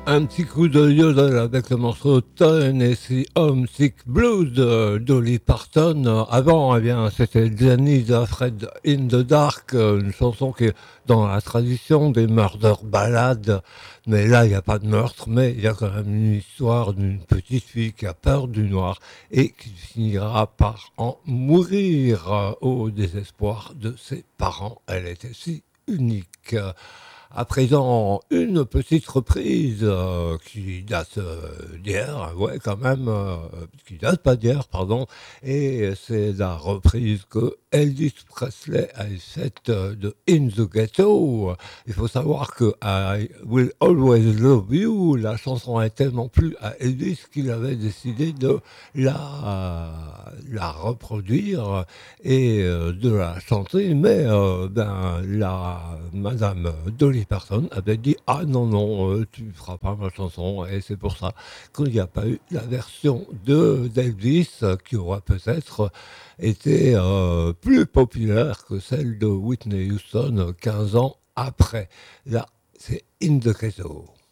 Un petit coup de yodel avec le morceau Tennessee Homesick Blues de Dolly Parton. Avant, eh bien, c'était Danny Fred in the Dark, une chanson qui est dans la tradition des murder ballades. Mais là, il n'y a pas de meurtre, mais il y a quand même une histoire d'une petite fille qui a peur du noir et qui finira par en mourir au désespoir de ses parents. Elle était si unique. À présent, une petite reprise qui date d'hier, ouais, quand même, qui date pas d'hier, pardon, et c'est la reprise que Elvis Presley a faite de In the Ghetto. Il faut savoir que I Will Always Love You, la chanson est tellement plu à Elvis qu'il avait décidé de la reproduire et de la chanter, mais la Madame Dolly Parton avait dit ah non non tu feras pas ma chanson et c'est pour ça qu'il n'y a pas eu la version de d'Elvis qui aurait peut-être été plus populaire que celle de Whitney Houston 15 ans après. Là c'est In the Ghetto.